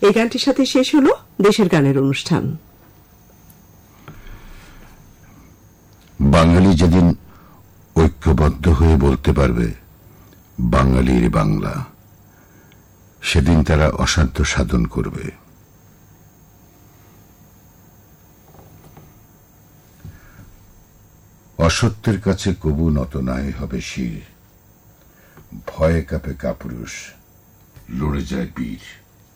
এই গানটির সাথে শেষ হলো দেশের গানের অনুষ্ঠান। বাঙালি যেদিন ঐক্যবদ্ধ হয়ে বলতে পারবে বাঙালির বাংলা, সেদিন তারা অসাধ্য সাধন করবে। অসত্যের কাছে কবু নত নাই হবে শির, ভয়ে কাঁপে কাপুরুষ, লড়ে যায় বীর।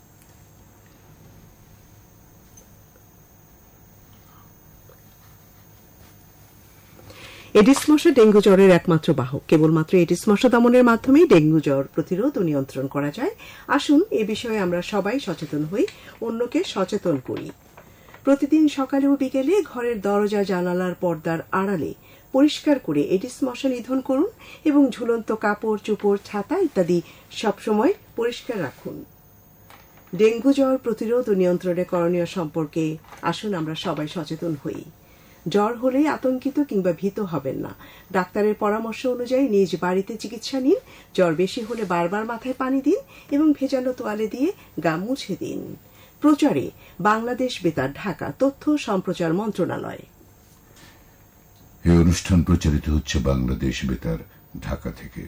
এডিস মশা ডেঙ্গু জ্বরের একমাত্র বাহক। কেবলমাত্র এডিস মশা দমনের মাধ্যমেই ডেঙ্গু জ্বর প্রতিরোধ ও নিয়ন্ত্রণ করা যায়। আসুন এ বিষয়ে আমরা সবাই সচেতন হই, অন্যকে সচেতন করি। প্রতিদিন সকালে ও বিকেলে ঘরের দরজা জানালার পর্দার আড়ালে পরিষ্কার করে এডিস মশা নিধন করুন এবং ঝুলন্ত কাপড় চোপড় ছাতা ইত্যাদি সবসময় পরিষ্কার রাখুন। ডেঙ্গু জ্বর প্রতিরোধ ও নিয়ন্ত্রণে করণীয় সম্পর্কে আসুন আমরা সবাই সচেতন হই। জ্বর হলে আতঙ্কিত কিংবা ভীত হবেন না। ডাক্তারের পরামর্শ অনুযায়ী নিজ বাড়িতে চিকিৎসা নিন। জ্বর বেশি হলে বারবার মাথায় পানি দিন এবং ভেজানো তোয়ালে দিয়ে গা মুছে দিন। প্রচারে বাংলাদেশ বেতার, ঢাকা, তথ্য সম্প্রচার মন্ত্রণালয়। এই অনুষ্ঠান প্রচারিত হচ্ছে বাংলাদেশ বেতার, ঢাকা থেকে।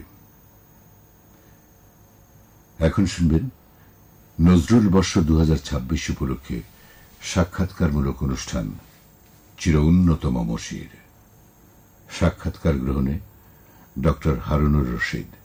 এখন শুনবেন নজরুল বর্ষ 2026 উপলক্ষে সাক্ষাৎকারমূলক অনুষ্ঠান চির উন্নত মমশির। সাক্ষাৎকার গ্রহণে ডক্টর হারুনুর রশিদ।